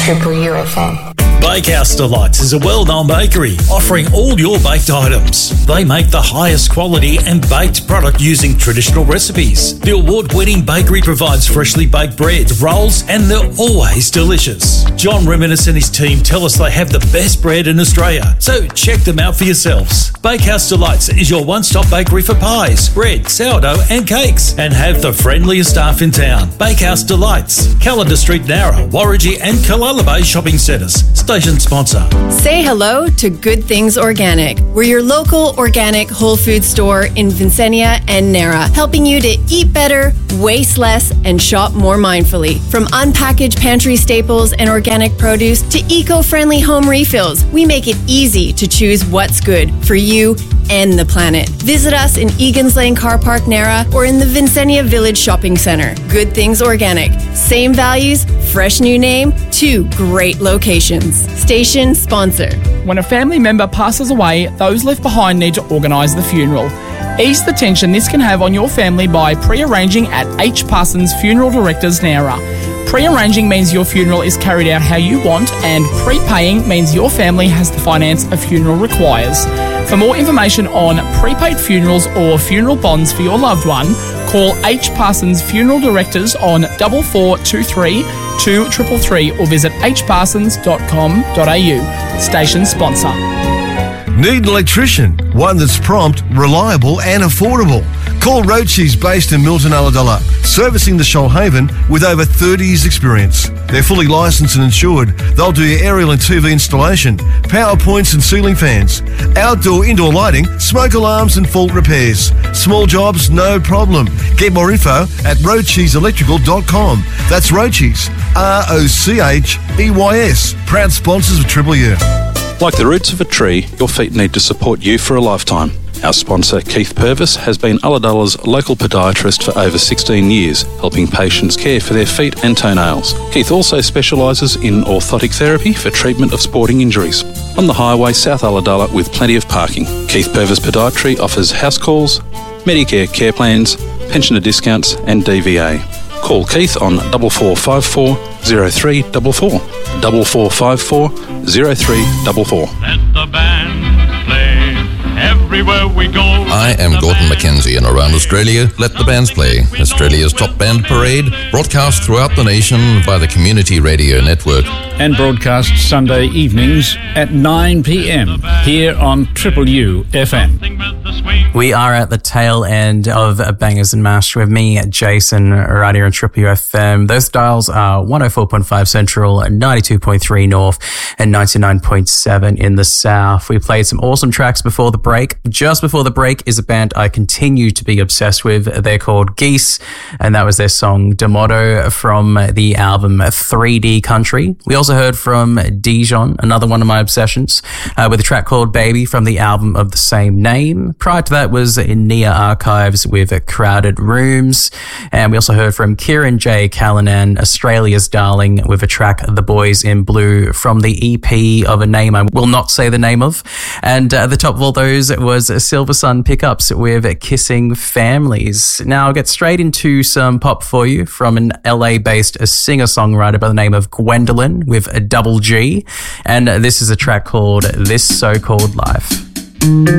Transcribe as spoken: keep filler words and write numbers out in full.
Triple U F M. Bakehouse Delights is a well-known bakery offering all your baked items. They make the highest quality and baked product using traditional recipes. The award-winning bakery provides freshly baked breads, rolls, and they're always delicious. John Reminis and his team tell us they have the best bread in Australia, so check them out for yourselves. Bakehouse Delights is your one-stop bakery for pies, bread, sourdough, and cakes, and have the friendliest staff in town. Bakehouse Delights, Calendar Street, Nowra, Warragee, and Killala Bay shopping centres. Station sponsor. Say hello to Good Things Organic. We're your local organic whole food store in Vincennia and Nowra, helping you to eat better, waste less, and shop more mindfully. From unpackaged pantry staples and organic produce to eco-friendly home refills, we make it easy to choose what's good for you and the planet. Visit us in Egan's Lane Car Park, Nowra, or in the Vincennia Village Shopping Centre. Good Things Organic. Same values, fresh new name, two great locations. Station sponsor. When a family member passes away, those left behind need to organise the funeral. Ease the tension this can have on your family by pre-arranging at H. Parsons Funeral Directors, Nowra. Pre-arranging means your funeral is carried out how you want, and prepaying means your family has the finance a funeral requires. For more information on prepaid funerals or funeral bonds for your loved one, call H. Parsons Funeral Directors on four four two three, two three three three or visit h parsons dot com dot a u. Station sponsor. Need an electrician? One that's prompt, reliable and affordable. Call Roachies, based in Milton Ulladulla, servicing the Shoalhaven with over thirty years experience. They're fully licensed and insured. They'll do your aerial and T V installation, power points and ceiling fans, outdoor, indoor lighting, smoke alarms and fault repairs. Small jobs, no problem. Get more info at roachies electrical dot com. That's Roachies, R O C H E Y S. Proud sponsors of Triple U. Like the roots of a tree, your feet need to support you for a lifetime. Our sponsor, Keith Purvis, has been Ulladulla's local podiatrist for over sixteen years, helping patients care for their feet and toenails. Keith also specialises in orthotic therapy for treatment of sporting injuries. On the highway, South Ulladulla, with plenty of parking. Keith Purvis Podiatry offers house calls, Medicare care plans, pensioner discounts and D V A. Call Keith on four four five four, zero three four four. four four five four, zero three four four. Let the band play everywhere we go. I am Gordon McKenzie, and around Australia, let the bands play. Australia's top band parade, broadcast throughout the nation by the Community Radio Network. And broadcast Sunday evenings at nine p.m. here on Triple U F M. We are at the tail end of Bangers and Mash with me, Jason, right here on Triple U F M. Those dials are one oh four point five Central, ninety-two point three North, and ninety-nine point seven in the South. We played some awesome tracks before the break. Just before the break is a band I continue to be obsessed with. They're called Geese, and that was their song Demoto from the album three D Country. We also heard from Dijon, another one of my obsessions, uh, with a track called Baby from the album of the same name. Prior to that was in Nia Archives with Crowded Rooms. And we also heard from Kieran J. Callanan, Australia's Darling, with a track The Boys in Blue from the E P of a name I will not say the name of. And uh, at the top of all those was Silver Sun Pickups with Kissing Families. Now I'll get straight into some pop for you from an L A-based singer-songwriter by the name of Gwendolyn with a double G. And this is a track called This So-Called Life.